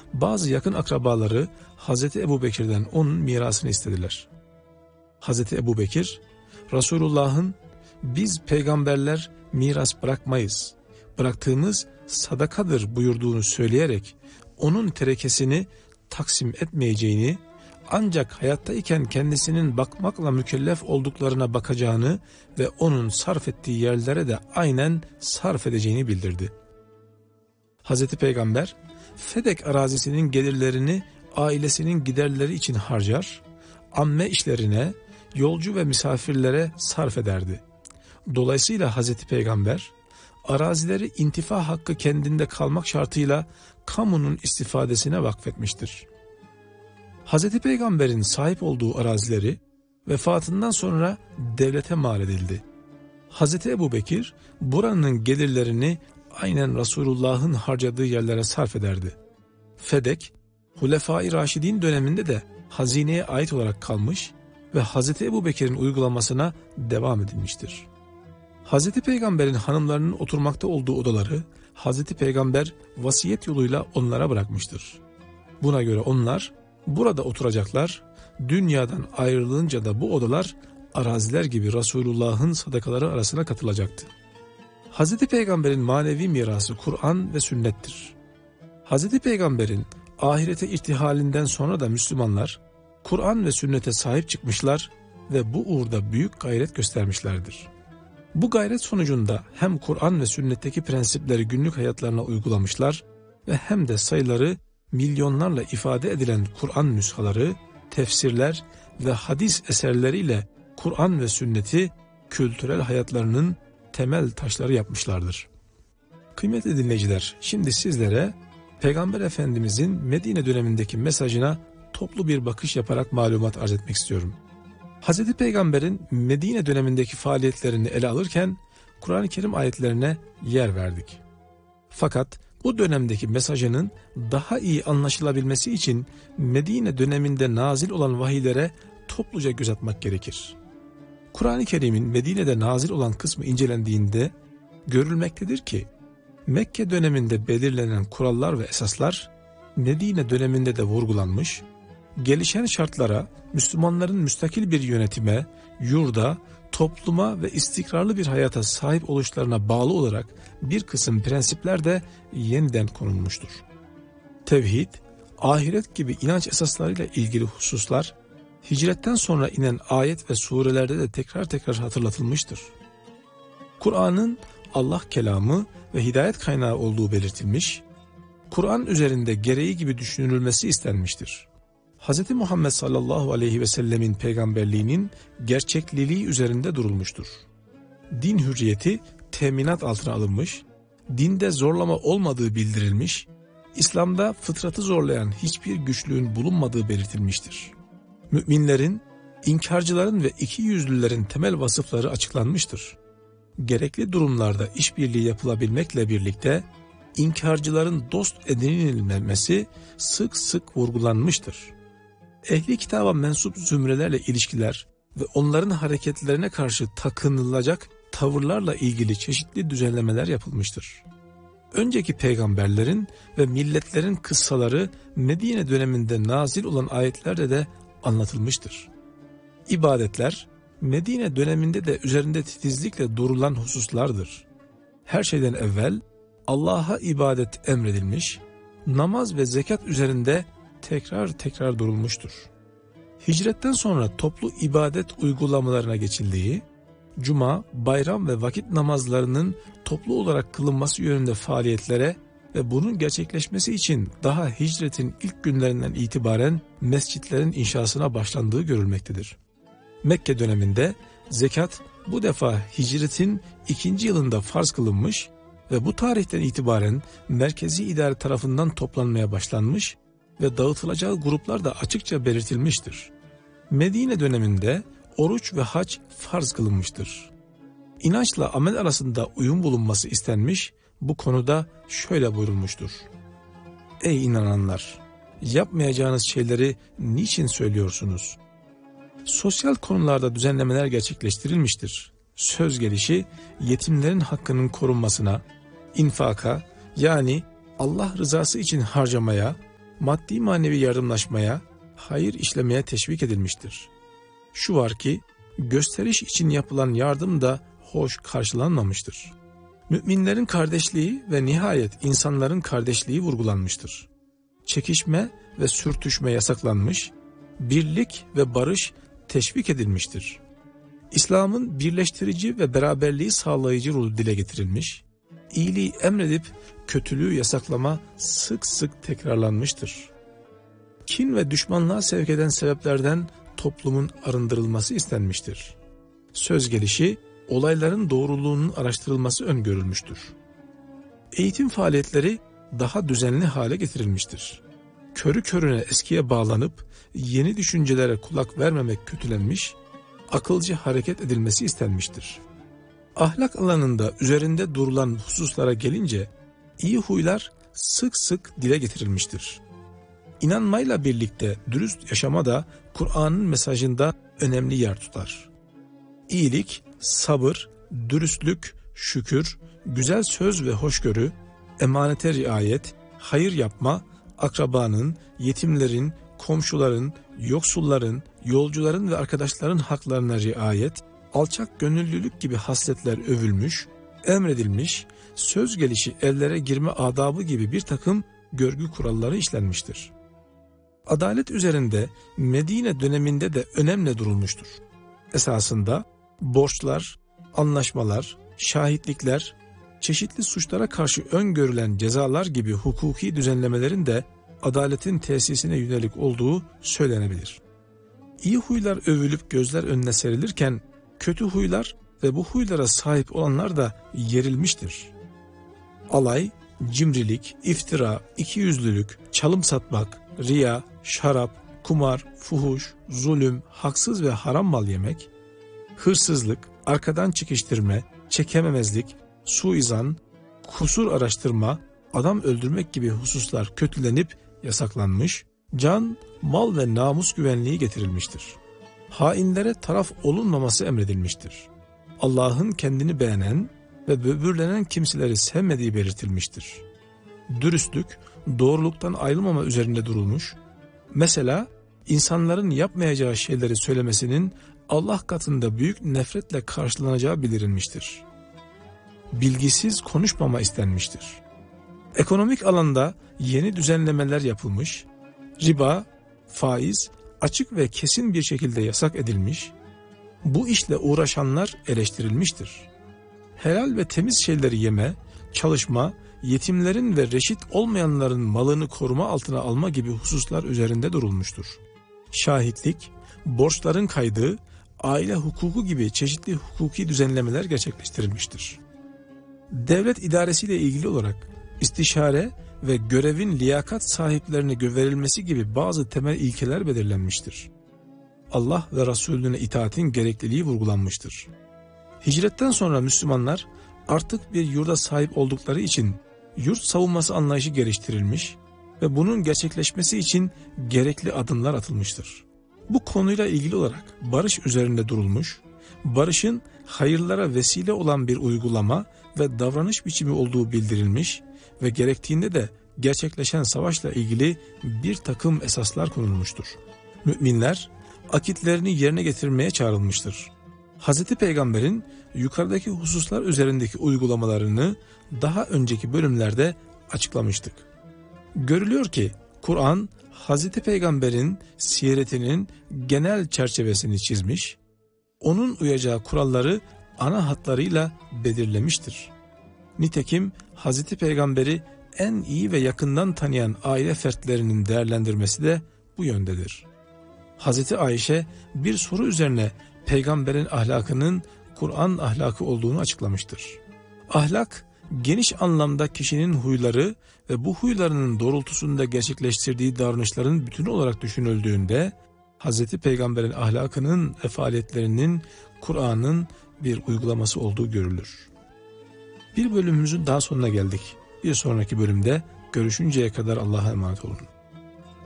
bazı yakın akrabaları Hazreti Ebubekir'den onun mirasını istediler. Hazreti Ebubekir, Resulullah'ın "Biz peygamberler miras bırakmayız, bıraktığımız sadakadır" buyurduğunu söyleyerek onun terekesini taksim etmeyeceğini, ancak hayattayken kendisinin bakmakla mükellef olduklarına bakacağını ve onun sarf ettiği yerlere de aynen sarf edeceğini bildirdi. Hazreti Peygamber, Fedek arazisinin gelirlerini ailesinin giderleri için harcar, amme işlerine, yolcu ve misafirlere sarf ederdi. Dolayısıyla Hazreti Peygamber, arazileri intifa hakkı kendinde kalmak şartıyla kamunun istifadesine vakfetmiştir. Hazreti Peygamber'in sahip olduğu arazileri vefatından sonra devlete mal edildi. Hazreti Ebubekir buranın gelirlerini aynen Resulullah'ın harcadığı yerlere sarf ederdi. Fedek, Hulefai Raşidin döneminde de hazineye ait olarak kalmış ve Hazreti Ebubekir'in uygulamasına devam edilmiştir. Hazreti Peygamber'in hanımlarının oturmakta olduğu odaları Hazreti Peygamber vasiyet yoluyla onlara bırakmıştır. Buna göre onlar burada oturacaklar, dünyadan ayrılınca da bu odalar araziler gibi Resulullah'ın sadakaları arasına katılacaktı. Hazreti Peygamber'in manevi mirası Kur'an ve sünnettir. Hazreti Peygamber'in ahirete irtihalinden sonra da Müslümanlar Kur'an ve sünnete sahip çıkmışlar ve bu uğurda büyük gayret göstermişlerdir. Bu gayret sonucunda hem Kur'an ve sünnetteki prensipleri günlük hayatlarına uygulamışlar ve hem de sayıları milyonlarla ifade edilen Kur'an nüshaları, tefsirler ve hadis eserleriyle Kur'an ve sünneti kültürel hayatlarının temel taşları yapmışlardır. Kıymetli dinleyiciler, şimdi sizlere Peygamber Efendimizin Medine dönemindeki mesajına toplu bir bakış yaparak malumat arz etmek istiyorum. Hazreti Peygamber'in Medine dönemindeki faaliyetlerini ele alırken Kur'an-ı Kerim ayetlerine yer verdik. Fakat bu dönemdeki mesajının daha iyi anlaşılabilmesi için Medine döneminde nazil olan vahiylere topluca göz atmak gerekir. Kur'an-ı Kerim'in Medine'de nazil olan kısmı incelendiğinde görülmektedir ki Mekke döneminde belirlenen kurallar ve esaslar Medine döneminde de vurgulanmış, gelişen şartlara, Müslümanların müstakil bir yönetime, yurda, topluma ve istikrarlı bir hayata sahip oluşlarına bağlı olarak bir kısım prensipler de yeniden konulmuştur. Tevhid, ahiret gibi inanç esaslarıyla ilgili hususlar, hicretten sonra inen ayet ve surelerde de tekrar tekrar hatırlatılmıştır. Kur'an'ın Allah kelamı ve hidayet kaynağı olduğu belirtilmiş, Kur'an üzerinde gereği gibi düşünülmesi istenmiştir. Hz. Muhammed sallallahu aleyhi ve sellemin peygamberliğinin gerçekliliği üzerinde durulmuştur. Din hürriyeti teminat altına alınmış, dinde zorlama olmadığı bildirilmiş, İslam'da fıtratı zorlayan hiçbir güçlüğün bulunmadığı belirtilmiştir. Müminlerin, inkarcıların ve ikiyüzlülerin temel vasıfları açıklanmıştır. Gerekli durumlarda işbirliği yapılabilmekle birlikte inkarcıların dost edinilmemesi sık sık vurgulanmıştır. Ehli kitaba mensup zümrelerle ilişkiler ve onların hareketlerine karşı takınılacak tavırlarla ilgili çeşitli düzenlemeler yapılmıştır. Önceki peygamberlerin ve milletlerin kıssaları Medine döneminde nazil olan ayetlerde de anlatılmıştır. İbadetler Medine döneminde de üzerinde titizlikle durulan hususlardır. Her şeyden evvel Allah'a ibadet emredilmiş, namaz ve zekat üzerinde tekrar tekrar durulmuştur. Hicretten sonra toplu ibadet uygulamalarına geçildiği, cuma, bayram ve vakit namazlarının toplu olarak kılınması yönünde faaliyetlere ve bunun gerçekleşmesi için daha hicretin ilk günlerinden itibaren mescitlerin inşasına başlandığı görülmektedir. Mekke döneminde zekat bu defa hicretin 2. yılında farz kılınmış ve bu tarihten itibaren merkezi idare tarafından toplanmaya başlanmış ve dağıtılacağı gruplar da açıkça belirtilmiştir. Medine döneminde oruç ve hac farz kılınmıştır. İnançla amel arasında uyum bulunması istenmiş, bu konuda şöyle buyurulmuştur. Ey inananlar! Yapmayacağınız şeyleri niçin söylüyorsunuz? Sosyal konularda düzenlemeler gerçekleştirilmiştir. Söz gelişi yetimlerin hakkının korunmasına, infaka yani Allah rızası için harcamaya, maddi manevi yardımlaşmaya, hayır işlemeye teşvik edilmiştir. Şu var ki, gösteriş için yapılan yardım da hoş karşılanmamıştır. Müminlerin kardeşliği ve nihayet insanların kardeşliği vurgulanmıştır. Çekişme ve sürtüşme yasaklanmış, birlik ve barış teşvik edilmiştir. İslam'ın birleştirici ve beraberliği sağlayıcı rolü dile getirilmiş, iyiliği emredip kötülüğü yasaklama sık sık tekrarlanmıştır. Kin ve düşmanlığa sevk eden sebeplerden toplumun arındırılması istenmiştir. Söz gelişi, olayların doğruluğunun araştırılması öngörülmüştür. Eğitim faaliyetleri daha düzenli hale getirilmiştir. Körü körüne eskiye bağlanıp yeni düşüncelere kulak vermemek kötülenmiş, akılcı hareket edilmesi istenmiştir. Ahlak alanında üzerinde durulan hususlara gelince iyi huylar sık sık dile getirilmiştir. İnanmayla birlikte dürüst yaşama da Kur'an'ın mesajında önemli yer tutar. İyilik, sabır, dürüstlük, şükür, güzel söz ve hoşgörü, emanete riayet, hayır yapma, akrabanın, yetimlerin, komşuların, yoksulların, yolcuların ve arkadaşların haklarına riayet, alçak gönüllülük gibi hasletler övülmüş, emredilmiş, söz gelişi ellere girme adabı gibi bir takım görgü kuralları işlenmiştir. Adalet üzerinde Medine döneminde de önemli durulmuştur. Esasında borçlar, anlaşmalar, şahitlikler, çeşitli suçlara karşı öngörülen cezalar gibi hukuki düzenlemelerin de adaletin tesisine yönelik olduğu söylenebilir. İyi huylar övülüp gözler önüne serilirken kötü huylar ve bu huylara sahip olanlar da yerilmiştir. Alay, cimrilik, iftira, ikiyüzlülük, çalım satmak, riya, şarap, kumar, fuhuş, zulüm, haksız ve haram mal yemek, hırsızlık, arkadan çekiştirme, çekememezlik, suizan, kusur araştırma, adam öldürmek gibi hususlar kötülenip yasaklanmış, can, mal ve namus güvenliği getirilmiştir. Hainlere taraf olunmaması emredilmiştir. Allah'ın kendini beğenen ve böbürlenen kimseleri sevmediği belirtilmiştir. Dürüstlük, doğruluktan ayrılmama üzerinde durulmuş, mesela insanların yapmayacağı şeyleri söylemesinin Allah katında büyük nefretle karşılanacağı bildirilmiştir. Bilgisiz konuşmama istenmiştir. Ekonomik alanda yeni düzenlemeler yapılmış, riba, faiz açık ve kesin bir şekilde yasak edilmiş, bu işle uğraşanlar eleştirilmiştir. Helal ve temiz şeyleri yeme, çalışma, yetimlerin ve reşit olmayanların malını koruma altına alma gibi hususlar üzerinde durulmuştur. Şahitlik, borçların kaydı, aile hukuku gibi çeşitli hukuki düzenlemeler gerçekleştirilmiştir. Devlet idaresiyle ilgili olarak istişare ve görevin liyakat sahiplerine verilmesi gibi bazı temel ilkeler belirlenmiştir. Allah ve Resulüne itaatin gerekliliği vurgulanmıştır. Hicretten sonra Müslümanlar artık bir yurda sahip oldukları için yurt savunması anlayışı geliştirilmiş ve bunun gerçekleşmesi için gerekli adımlar atılmıştır. Bu konuyla ilgili olarak barış üzerinde durulmuş, barışın hayırlara vesile olan bir uygulama ve davranış biçimi olduğu bildirilmiş ve gerektiğinde de gerçekleşen savaşla ilgili bir takım esaslar konulmuştur. Müminler akitlerini yerine getirmeye çağrılmıştır. Hz. Peygamber'in yukarıdaki hususlar üzerindeki uygulamalarını daha önceki bölümlerde açıklamıştık. Görülüyor ki Kur'an Hz. Peygamber'in siretinin genel çerçevesini çizmiş, onun uyacağı kuralları ana hatlarıyla belirlemiştir. Nitekim Hz. Peygamber'i en iyi ve yakından tanıyan aile fertlerinin değerlendirmesi de bu yöndedir. Hz. Ayşe bir soru üzerine Peygamber'in ahlakının Kur'an ahlakı olduğunu açıklamıştır. Ahlak, geniş anlamda kişinin huyları ve bu huylarının doğrultusunda gerçekleştirdiği davranışların bütünü olarak düşünüldüğünde, Hz. Peygamber'in ahlakının ve faaliyetlerinin Kur'an'ın bir uygulaması olduğu görülür. Bir bölümümüzün daha sonuna geldik. Bir sonraki bölümde görüşünceye kadar Allah'a emanet olun.